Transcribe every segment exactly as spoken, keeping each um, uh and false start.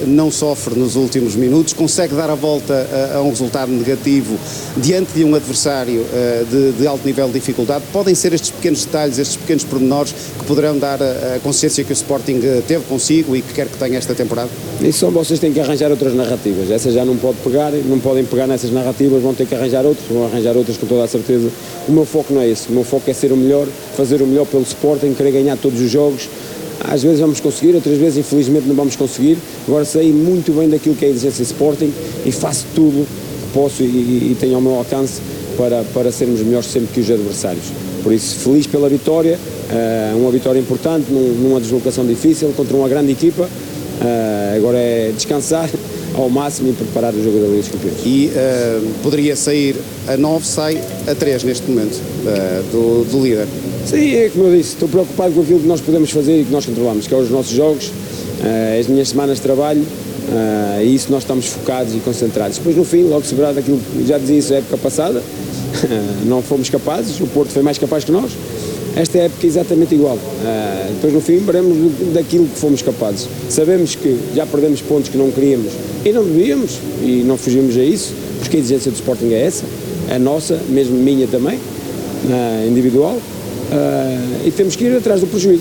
não sofre nos últimos minutos, consegue dar a volta a, a um resultado negativo diante de um adversário uh, de, de alto nível de dificuldade. Podem ser estes pequenos detalhes, estes pequenos pormenores que poderão dar a, a consciência que o Sporting teve consigo e que quer que tenha esta temporada? Isso são vocês têm que arranjar outras narrativas, essas já não pode pegar, não podem pegar nessas narrativas, vão ter que arranjar outras, vão arranjar outras com toda a certeza. O meu foco não é esse, o meu foco é ser o melhor, fazer o melhor pelo Sporting, querer ganhar todos os jogos. Às vezes vamos conseguir, outras vezes infelizmente não vamos conseguir. Agora sei muito bem daquilo que é a exigência Sporting e faço tudo que posso e, e, e tenho ao meu alcance para, para sermos melhores sempre que os adversários. Por isso, feliz pela vitória, uh, uma vitória importante, num, numa deslocação difícil, contra uma grande equipa. Uh, agora é descansar ao máximo e preparar o jogo da Liga dos Campeões. E uh, poderia sair a nove, sai a três neste momento, uh, do, do líder. Sim, é como eu disse, estou preocupado com aquilo que nós podemos fazer e que nós controlamos, que é os nossos jogos, uh, as minhas semanas de trabalho, uh, e isso nós estamos focados e concentrados. Depois no fim, logo se verá daquilo que já dizia isso a época passada, não fomos capazes, o Porto foi mais capaz que nós, esta época é exatamente igual. Uh, depois no fim veremos daquilo que fomos capazes. Sabemos que já perdemos pontos que não queríamos e não devíamos, e não fugimos a isso, porque a exigência do Sporting é essa, a nossa, mesmo minha também, uh, individual. Uh, e temos que ir atrás do prejuízo,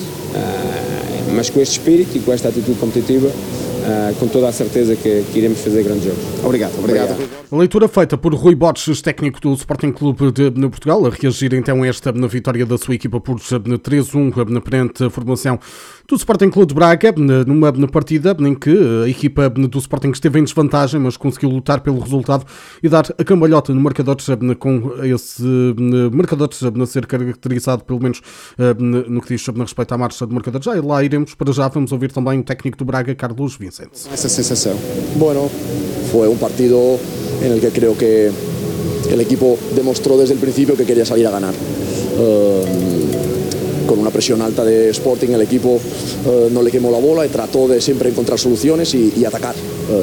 uh, mas com este espírito e com esta atitude competitiva, uh, com toda a certeza que, que iremos fazer grandes jogos. Obrigado, obrigado. obrigado. A leitura feita por Rui Borges, técnico do Sporting Clube de, de Portugal, a reagir então a esta na vitória da sua equipa por três a um na perante formação do Sporting Clube de Braga, numa partida em que a equipa do Sporting esteve em desvantagem, mas conseguiu lutar pelo resultado e dar a cambalhota no marcador, com esse marcador a ser caracterizado, pelo menos no que diz respeito à marcha do marcador. Já lá iremos, para já vamos ouvir também o técnico do Braga, Carlos Vicente. Essa sensação. Bueno, fue un partido en el que creo que el equipo demostró desde el principio que quería salir a ganar. Uh, con una presión alta de Sporting, el equipo uh, no le quemó la bola y trató de siempre encontrar soluciones y, y atacar.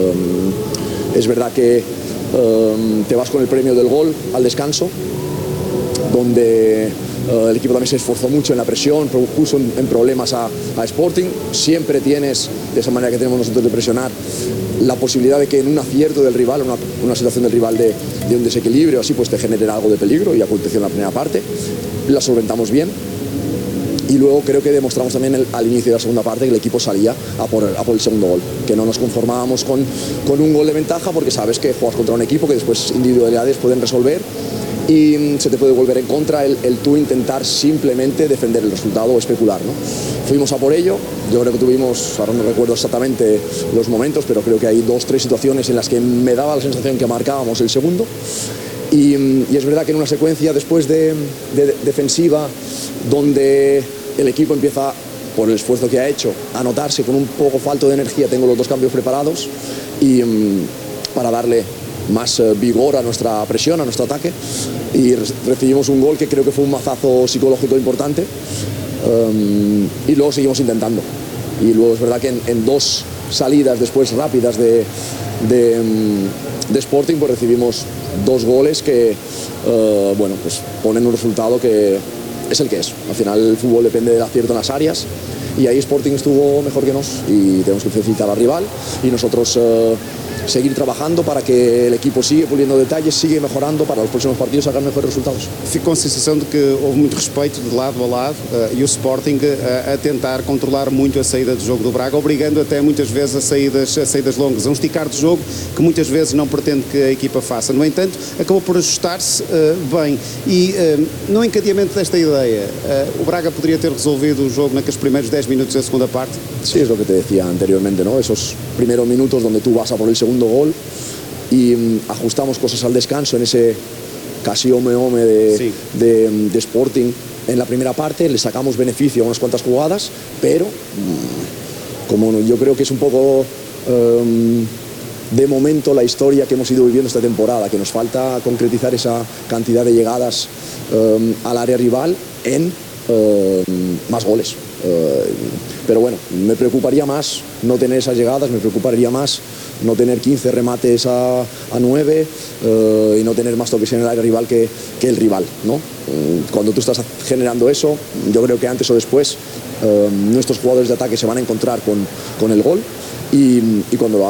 Uh, es verdad que uh, te vas con el premio del gol al descanso, donde uh, el equipo también se esforzó mucho en la presión, puso en, en problemas a, a Sporting. Siempre tienes, de esa manera que tenemos nosotros de presionar, la posibilidad de que en un acierto del rival, una, una situación del rival de, de un desequilibrio, así pues te generen algo de peligro, y aconteció en la primera parte. La solventamos bien. Y luego creo que demostramos también el, al inicio de la segunda parte que el equipo salía a por, a por el segundo gol, que no nos conformábamos con, con un gol de ventaja, porque sabes que juegas contra un equipo que después individualidades pueden resolver y se te puede volver en contra el, el tú intentar simplemente defender el resultado o especular, ¿no? Fuimos a por ello. Yo creo que tuvimos, ahora no recuerdo exactamente los momentos, pero creo que hay dos, tres situaciones en las que me daba la sensación que marcábamos el segundo. Y, y es verdad que en una secuencia después de, de defensiva, donde el equipo empieza, por el esfuerzo que ha hecho, a notarse con un poco falto de energía, tengo los dos cambios preparados y um, para darle más uh, vigor a nuestra presión, a nuestro ataque, y re recibimos un gol que creo que fue un mazazo psicológico importante, um, y luego seguimos intentando. Y luego es verdad que en, en dos salidas después rápidas de, de, um, de Sporting, pues recibimos dos goles que uh, bueno, pues ponen un resultado que es el que es. Al final el fútbol depende del acierto en las áreas y ahí Sporting estuvo mejor que nos y tenemos que felicitar al rival y nosotros uh, seguir trabajando para que el equipo siga puliendo detalles, sigue mejorando para los próximos partidos sacar mejores resultados. Fico com a sensação de que houve muito respeito de lado a lado uh, e o Sporting uh, a tentar controlar muito a saída do jogo do Braga, obrigando até muitas vezes a saídas, a saídas longas, a um esticar de jogo que muitas vezes não pretende que a equipa faça. No entanto, acabou por ajustar-se uh, bem y uh, no encadeamento desta ideia, uh, o Braga poderia ter resolvido o jogo naqueles primeiros dez minutos da segunda parte? Sí, es lo que te decía anteriormente, ¿no? Esos primeros minutos donde tú vas a por el segundo gol y um, ajustamos cosas al descanso en ese casi home-home de, sí. de, de Sporting en la primera parte, le sacamos beneficio a unas cuantas jugadas, pero um, como yo creo que es un poco um, de momento la historia que hemos ido viviendo esta temporada, que nos falta concretizar esa cantidad de llegadas um, al área rival en um, más goles. Uh, pero bueno, me preocuparía más no tener esas llegadas, me preocuparía más no tener quince remates a, a nueve uh, y no tener más toques en el área rival que, que el rival, ¿no? Uh, cuando tú estás generando eso, yo creo que antes o después uh, nuestros jugadores de ataque se van a encontrar con, con el gol y, y cuando lo